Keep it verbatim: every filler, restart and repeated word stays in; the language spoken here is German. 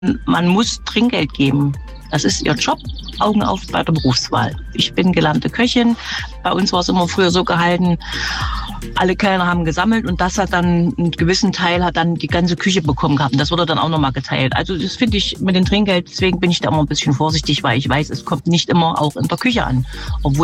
Man muss Trinkgeld geben. Das ist ihr Job. Augen auf bei der Berufswahl. Ich bin gelernte Köchin. Bei uns war es immer früher so gehalten, alle Kellner haben gesammelt und das hat dann, einen gewissen Teil hat dann die ganze Küche bekommen gehabt. Und das wurde dann auch nochmal geteilt. Also das finde ich mit dem Trinkgeld, deswegen bin ich da immer ein bisschen vorsichtig, weil ich weiß, es kommt nicht immer auch in der Küche an. Obwohl